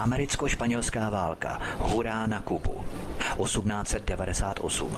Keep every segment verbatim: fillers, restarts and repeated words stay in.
Americko-španělská válka. Hurá na Kubu. osmnáct set devadesát osm.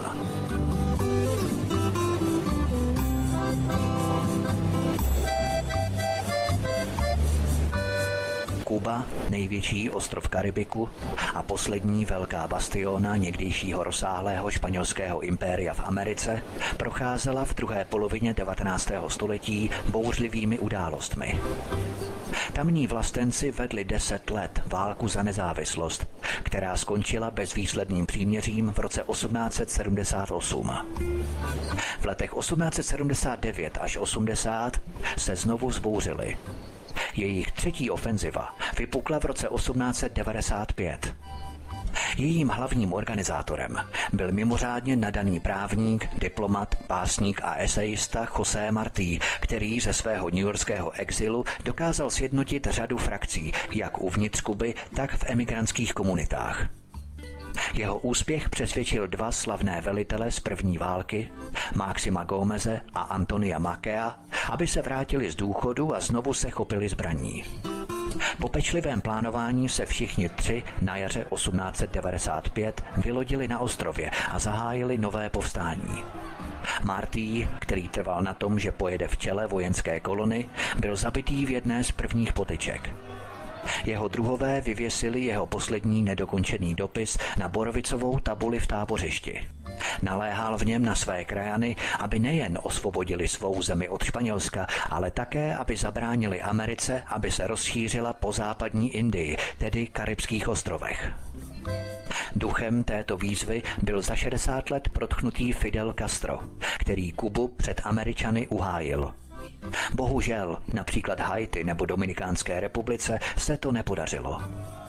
Kuba, největší ostrov Karibiku a poslední velká bastiona někdejšího rozsáhlého španělského impéria v Americe, procházela v druhé polovině devatenáctého století bouřlivými událostmi. Tamní vlastenci vedli deset let válku za nezávislost, která skončila bezvýsledným příměřím v roce osmnáct set sedmdesát osm. V letech osmnáct set sedmdesát devět až osmdesát se znovu vzbouřili. Jejich třetí ofenziva vypukla v roce osmnáct set devadesát pět. Jejím hlavním organizátorem byl mimořádně nadaný právník, diplomat, básník a esejista José Martí, který ze svého newyorského exilu dokázal sjednotit řadu frakcí, jak uvnitř Kuby, tak v emigrantských komunitách. Jeho úspěch přesvědčil dva slavné velitele z první války, Máxima Gómeze a Antonia Mackea, aby se vrátili z důchodu a znovu se chopili zbraní. Po pečlivém plánování se všichni tři na jaře osmnáct set devadesát pět vylodili na ostrově a zahájili nové povstání. Martí, který trval na tom, že pojede v čele vojenské kolony, byl zabitý v jedné z prvních poteček. Jeho druhové vyvěsili jeho poslední nedokončený dopis na borovicovou tabuli v tábořišti. Naléhal v něm na své krajany, aby nejen osvobodili svou zemi od Španělska, ale také, aby zabránili Americe, aby se rozšířila po západní Indii, tedy Karibských ostrovech. Duchem této výzvy byl za šedesát let protchnutý Fidel Castro, který Kubu před Američany uhájil. Bohužel, například Haiti nebo Dominikánské republice se to nepodařilo.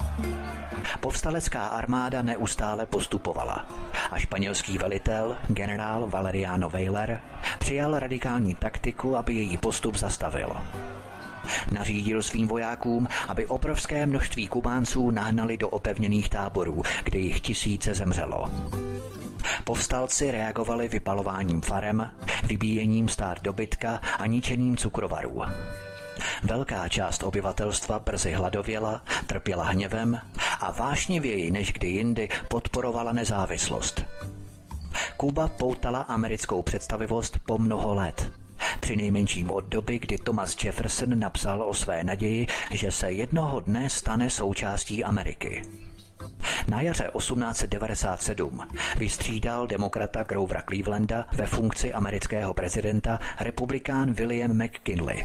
Povstalecká armáda neustále postupovala a španělský velitel, generál Valeriano Weyler, přijal radikální taktiku, aby její postup zastavil. Nařídil svým vojákům, aby obrovské množství Kubánců nahnali do opevněných táborů, kde jich tisíce zemřelo. Povstalci reagovali vypalováním farem, vybíjením stád dobytka a ničením cukrovarů. Velká část obyvatelstva brzy hladověla, trpěla hněvem a vášnivěji než kdy jindy podporovala nezávislost. Kuba poutala americkou představivost po mnoho let. Přinejmenším od doby, kdy Thomas Jefferson napsal o své naději, že se jednoho dne stane součástí Ameriky. Na jaře osmnáct set devadesát sedm vystřídal demokrata Grovera Clevelanda ve funkci amerického prezidenta republikán William McKinley.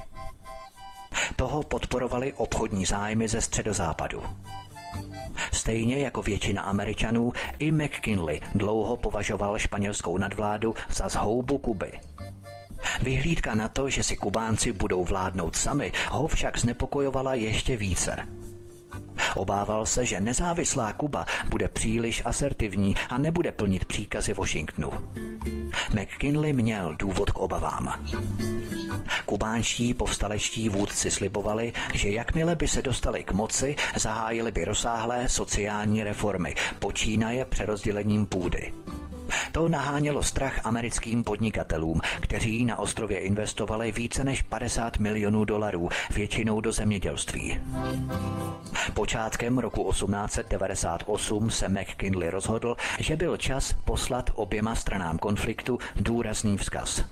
Toho podporovali obchodní zájmy ze středozápadu. Stejně jako většina Američanů, i McKinley dlouho považoval španělskou nadvládu za zhoubu Kuby. Vyhlídka na to, že si Kubánci budou vládnout sami, ho však znepokojovala ještě více. Obával se, že nezávislá Kuba bude příliš asertivní a nebude plnit příkazy Washingtonu. McKinley měl důvod k obavám. Kubánští povstalečtí vůdci slibovali, že jakmile by se dostali k moci, zahájili by rozsáhlé sociální reformy, počínaje přerozdělením půdy. To nahánělo strach americkým podnikatelům, kteří na ostrově investovali více než padesát milionů dolarů, většinou do zemědělství. Počátkem roku osmnáct set devadesát osm se McKinley rozhodl, že byl čas poslat oběma stranám konfliktu důrazný vzkaz.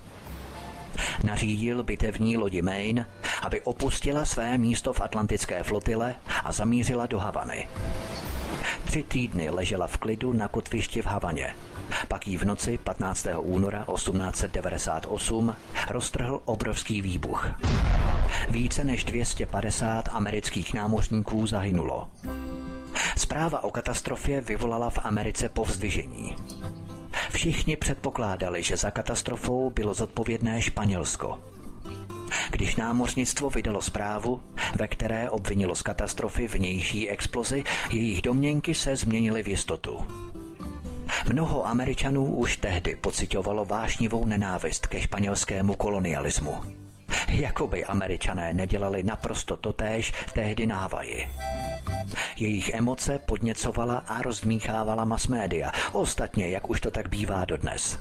Nařídil bitevní lodi Maine, aby opustila své místo v atlantické flotile a zamířila do Havany. Tři týdny ležela v klidu na kotvišti v Havaně. Pak jí v noci patnáctého února osmnáct set devadesát osm roztrhl obrovský výbuch. Více než dvě stě padesát amerických námořníků zahynulo. Zpráva o katastrofě vyvolala v Americe povzdvižení. Všichni předpokládali, že za katastrofou bylo zodpovědné Španělsko. Když námořnictvo vydalo zprávu, ve které obvinilo z katastrofy vnější explozi, jejich domněnky se změnily v jistotu. Mnoho Američanů už tehdy pociťovalo vášnivou nenávist ke španělskému kolonialismu. Jakoby Američané nedělali naprosto totéž tehdy na Havaji. Jejich emoce podněcovala a rozdmíchávala masmédia, ostatně jak už to tak bývá dodnes.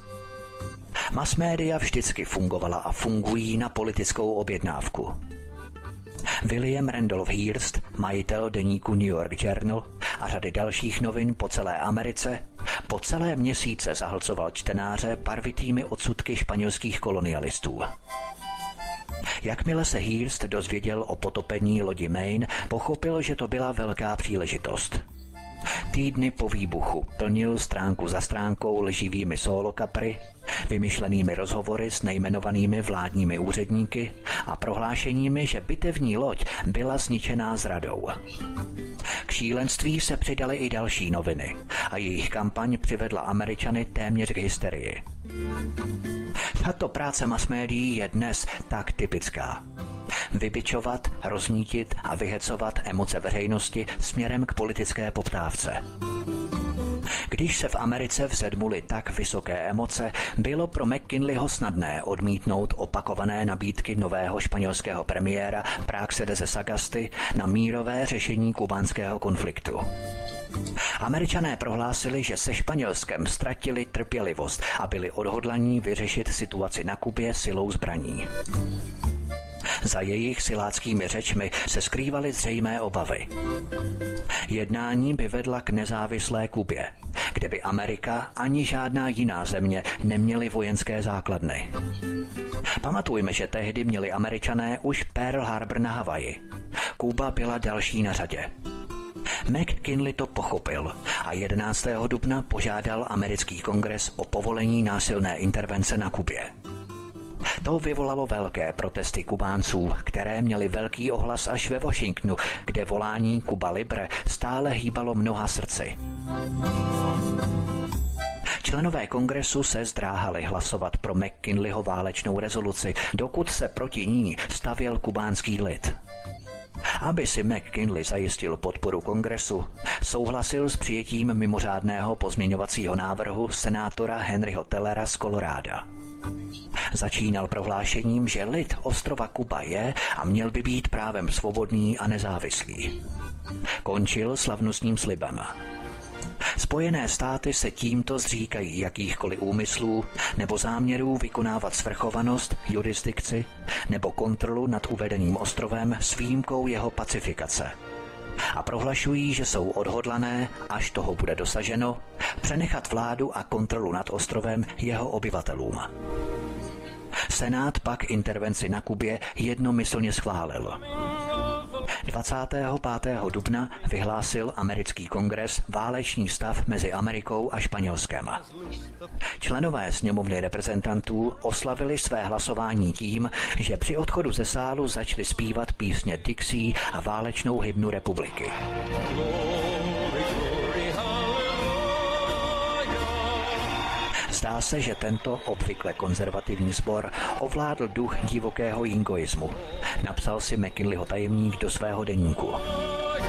Masmédia vždycky fungovala a fungují na politickou objednávku. William Randolph Hearst, majitel deníku New York Journal a řady dalších novin po celé Americe, po celé měsíce zahlcoval čtenáře barvitými odsudky španělských kolonialistů. Jakmile se Hearst dozvěděl o potopení lodi Maine, pochopil, že to byla velká příležitost. Týdny po výbuchu plnil stránku za stránkou lživými sólokapry, vymyšlenými rozhovory s nejmenovanými vládními úředníky a prohlášeními, že bitevní loď byla zničená zradou. K šílenství se přidaly i další noviny a jejich kampaň přivedla Američany téměř k hysterii. Tato práce masmédií je dnes tak typická. Vybičovat, roznítit a vyhecovat emoce veřejnosti směrem k politické poptávce. Když se v Americe vzedmuly tak vysoké emoce, bylo pro McKinleyho snadné odmítnout opakované nabídky nového španělského premiéra Praxe de Sagasty na mírové řešení kubánského konfliktu. Američané prohlásili, že se Španělskem ztratili trpělivost a byli odhodlaní vyřešit situaci na Kubě silou zbraní. Za jejich siláckými řečmi se skrývaly zřejmé obavy. Jednání by vedla k nezávislé Kubě, kde by Amerika ani žádná jiná země neměly vojenské základny. Pamatujme, že tehdy měli Američané už Pearl Harbor na Havaji. Kuba byla další na řadě. McKinley to pochopil a jedenáctého dubna požádal americký kongres o povolení násilné intervence na Kubě. To vyvolalo velké protesty Kubánců, které měly velký ohlas až ve Washingtonu, kde volání Cuba Libre stále hýbalo mnoha srdci. Členové kongresu se zdráhali hlasovat pro McKinleyho válečnou rezoluci, dokud se proti ní stavěl kubánský lid. Aby si McKinley zajistil podporu kongresu, souhlasil s přijetím mimořádného pozměňovacího návrhu senátora Henryho Tellera z Koloráda. Začínal prohlášením, že lid ostrova Kuba je a měl by být právem svobodný a nezávislý. Končil slavnostním slibem. Spojené státy se tímto zříkají jakýchkoliv úmyslů nebo záměrů vykonávat svrchovanost, jurisdikci nebo kontrolu nad uvedeným ostrovem s výjimkou jeho pacifikace. A prohlašují, že jsou odhodlané, až toho bude dosaženo, přenechat vládu a kontrolu nad ostrovem jeho obyvatelům. Senát pak intervenci na Kubě jednomyslně schválil. dvacátého pátého dubna vyhlásil americký kongres válečný stav mezi Amerikou a Španělskem. Členové sněmovny reprezentantů oslavili své hlasování tím, že při odchodu ze sálu začali zpívat písně Dixie a válečnou hymnu republiky. Zdá se, že tento obvykle konzervativní sbor ovládl duch divokého jingoismu, napsal si McKinleyho tajemník do svého deníku.